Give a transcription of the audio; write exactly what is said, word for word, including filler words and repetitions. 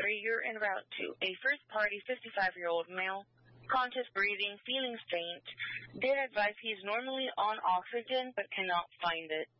you're en route to a first-party fifty-five-year-old male, conscious breathing, feeling faint. Did advise he's normally on oxygen but cannot find it.